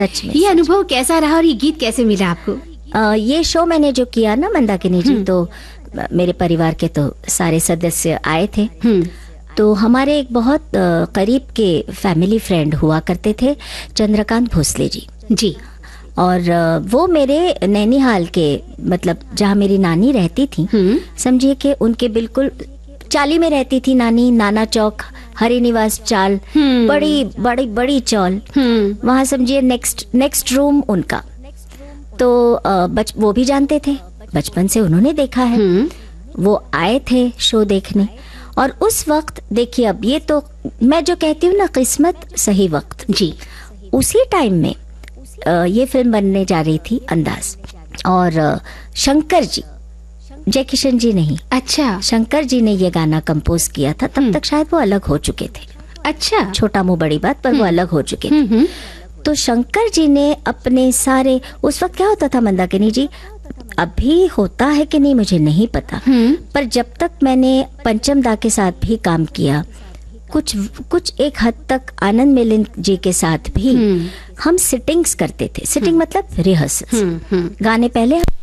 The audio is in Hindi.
सच में ये सच। अनुभव कैसा रहा और ये गीत कैसे मिला आपको? ये शो मैंने जो किया ना मंदाकिनी जी, तो मेरे परिवार के तो सारे सदस्य आए थे। तो हमारे एक बहुत करीब के फैमिली फ्रेंड हुआ करते थे, चंद्रकांत भोसले जी। जी। और वो मेरे नैनीहाल के, मतलब जहाँ मेरी नानी रहती थी, समझिए कि उनके बिल्कुल चाली में रहती थी नानी। नाना चौक, हरि निवास चाल, बड़ी बड़ी बड़ी चौल, वहाँ समझिए नेक्स्ट रूम उनका। तो वो भी जानते थे, बचपन से उन्होंने देखा है। वो आए थे शो देखने, और उस वक्त देखिए, अब ये तो मैं जो कहती हूँ ना, किस्मत सही वक्त जी। उसी टाइम में ये फिल्म बनने जा रही थी अंदाज, और शंकर जी, जय किशन जी नहीं, अच्छा। शंकर जी ने ये गाना कंपोज किया था। तब तक शायद वो अलग हो चुके थे। अच्छा। छोटा मुंह बड़ी बात, पर वो अलग हो चुके थे। तो शंकर जी ने अपने सारे, उस वक्त क्या होता था मंदाकिनी जी, अभी होता है कि नहीं मुझे नहीं पता, पर जब तक मैंने पंचम दा के साथ भी काम किया, कुछ एक हद तक आनंद मिलिंद जी के साथ भी हम सिटिंग्स करते थे। सिटिंग मतलब रिहर्सल, गाने पहले